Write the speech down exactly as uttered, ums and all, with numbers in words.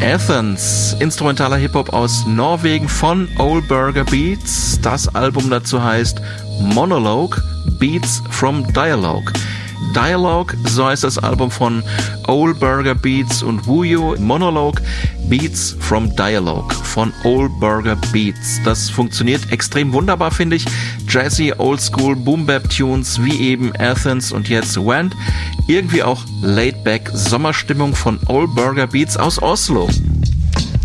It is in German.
Athens, instrumentaler Hip-Hop aus Norwegen von Ol Burger Beats. Das Album dazu heißt Monologue, Beats from Dialogue. Dialogue, so heißt das Album von Ol Burger Beats und Wuyo. Monologue, Beats from Dialogue von Ol Burger Beats. Das funktioniert extrem wunderbar, finde ich. Jazzy, Oldschool, Boom-Bap-Tunes wie eben Athens und jetzt Went. Irgendwie auch Laid-Back Sommerstimmung von Ol Burger Beats aus Oslo.